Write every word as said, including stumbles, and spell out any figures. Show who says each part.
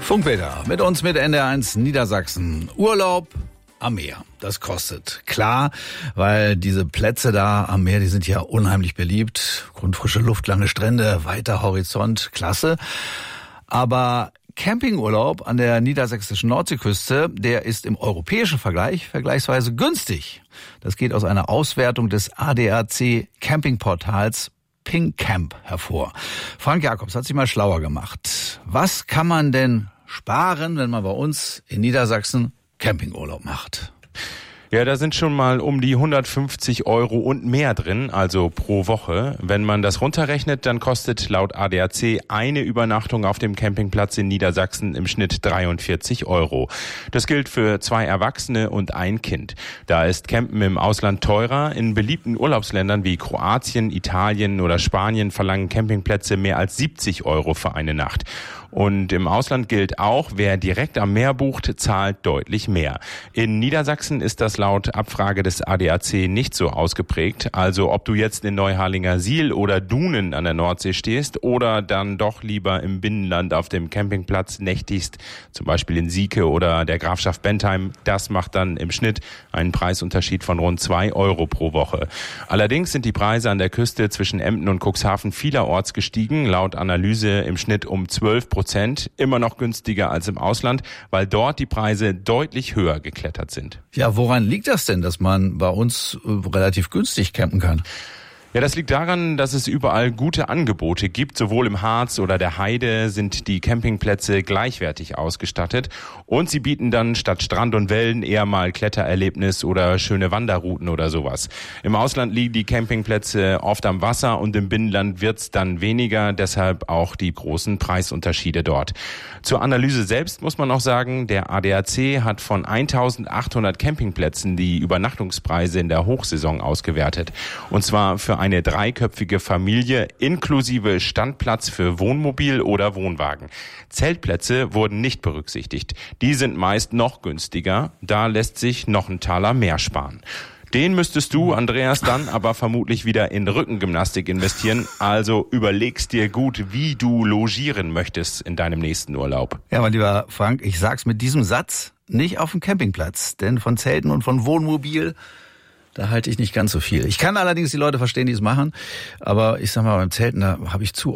Speaker 1: Funkwetter mit uns mit N D R eins Niedersachsen. Urlaub am Meer, das kostet. Klar, weil diese Plätze da am Meer, die sind ja unheimlich beliebt. Grundfrische Luft, lange Strände, weiter Horizont, klasse. Aber Campingurlaub an der niedersächsischen Nordseeküste, der ist im europäischen Vergleich vergleichsweise günstig. Das geht aus einer Auswertung des A D A C Campingportals PingCamp hervor. Frank Jakobs hat sich mal schlauer gemacht. Was kann man denn sparen, wenn man bei uns in Niedersachsen Campingurlaub macht?
Speaker 2: Ja, da sind schon mal um die hundertfünfzig Euro und mehr drin, also pro Woche. Wenn man das runterrechnet, dann kostet laut A D A C eine Übernachtung auf dem Campingplatz in Niedersachsen im Schnitt dreiundvierzig Euro. Das gilt für zwei Erwachsene und ein Kind. Da ist Campen im Ausland teurer. In beliebten Urlaubsländern wie Kroatien, Italien oder Spanien verlangen Campingplätze mehr als siebzig Euro für eine Nacht. Und im Ausland gilt auch, wer direkt am Meer bucht, zahlt deutlich mehr. In Niedersachsen ist das laut Abfrage des A D A C nicht so ausgeprägt. Also ob du jetzt in Neuharlingersiel oder Dunen an der Nordsee stehst oder dann doch lieber im Binnenland auf dem Campingplatz nächtigst, zum Beispiel in Sieke oder der Grafschaft Bentheim, das macht dann im Schnitt einen Preisunterschied von rund zwei Euro pro Woche. Allerdings sind die Preise an der Küste zwischen Emden und Cuxhaven vielerorts gestiegen, laut Analyse im Schnitt um zwölf Prozent. Immer noch günstiger als im Ausland, weil dort die Preise deutlich höher geklettert sind.
Speaker 1: Ja, woran liegt das denn, dass man bei uns äh, relativ günstig campen kann?
Speaker 2: Ja, das liegt daran, dass es überall gute Angebote gibt. Sowohl im Harz oder der Heide sind die Campingplätze gleichwertig ausgestattet. Und sie bieten dann statt Strand und Wellen eher mal Klettererlebnis oder schöne Wanderrouten oder sowas. Im Ausland liegen die Campingplätze oft am Wasser und im Binnenland wird's dann weniger. Deshalb auch die großen Preisunterschiede dort. Zur Analyse selbst muss man auch sagen, der A D A C hat von eintausendachthundert Campingplätzen die Übernachtungspreise in der Hochsaison ausgewertet. Und zwar für eine dreiköpfige Familie inklusive Standplatz für Wohnmobil oder Wohnwagen. Zeltplätze wurden nicht berücksichtigt. Die sind meist noch günstiger. Da lässt sich noch ein Taler mehr sparen. Den müsstest du, Andreas, dann aber vermutlich wieder in Rückengymnastik investieren. Also überlegst dir gut, wie du logieren möchtest in deinem nächsten Urlaub.
Speaker 1: Ja, mein lieber Frank, ich sag's mit diesem Satz, nicht auf dem Campingplatz. Denn von Zelten und von Wohnmobil, da halte ich nicht ganz so viel. Ich kann allerdings die Leute verstehen, die es machen. Aber ich sag mal, beim Zelten, da habe ich zu